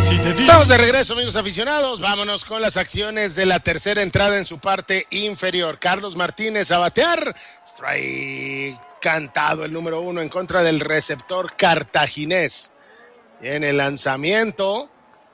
Estamos de regreso, amigos aficionados. Vámonos con las acciones de la tercera entrada en su parte inferior. Carlos Martínez a batear. Strike cantado el número 1 en contra del receptor cartaginés. En el lanzamiento,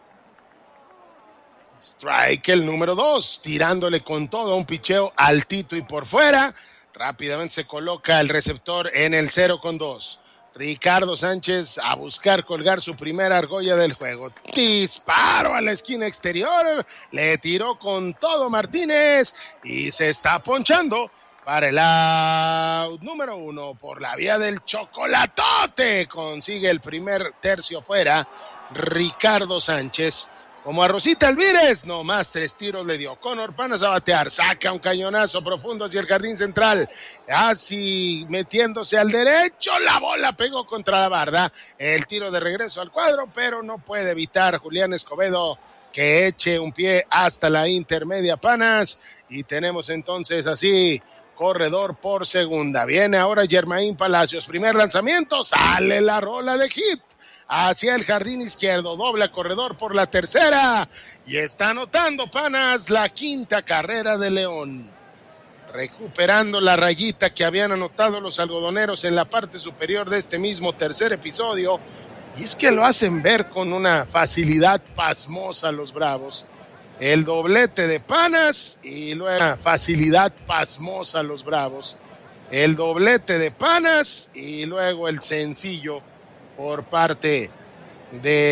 strike el número 2, tirándole con todo un picheo altito y por fuera. Rápidamente se coloca el receptor en el 0-2. Ricardo Sánchez a buscar colgar su primera argolla del juego. Disparo a la esquina exterior. Le tiró con todo Martínez y se está ponchando para el out número 1 por la vía del chocolatote. Consigue el primer tercio fuera Ricardo Sánchez. Como a Rosita Alvírez, no más 3 tiros le dio. Conor Panas a batear, saca un cañonazo profundo hacia el jardín central, así metiéndose al derecho, la bola pegó contra la barda, el tiro de regreso al cuadro, pero no puede evitar Julián Escobedo que eche un pie hasta la intermedia Panas, y tenemos entonces así corredor por segunda. Viene ahora Germain Palacios, primer lanzamiento, sale la rola de hit hacia el jardín izquierdo, dobla corredor por la tercera y está anotando Panas la quinta carrera de León, recuperando la rayita que habían anotado los algodoneros en la parte superior de este mismo tercer episodio, y es que lo hacen ver con una facilidad pasmosa los Bravos. El doblete de Panas y luego una facilidad pasmosa los Bravos. El doblete de Panas y luego el sencillo por parte de